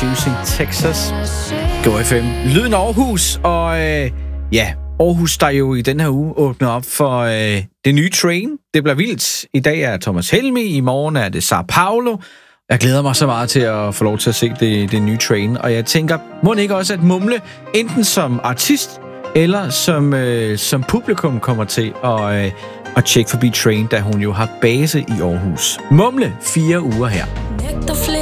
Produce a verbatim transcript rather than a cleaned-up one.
Losing Texas. Go F M. Lyden af Aarhus, og øh, ja, Aarhus, der jo i den her uge åbner op for øh, det nye Train. Det bliver vildt. I dag er Thomas Helmig, i morgen er det Sao Paulo. Jeg glæder mig så meget til at få lov til at se det, det nye Train, og jeg tænker, må det ikke også at Mumle, enten som artist eller som, øh, som publikum, kommer til at, øh, at tjekke forbi Train, da hun jo har base i Aarhus. Mumle, fire uger her.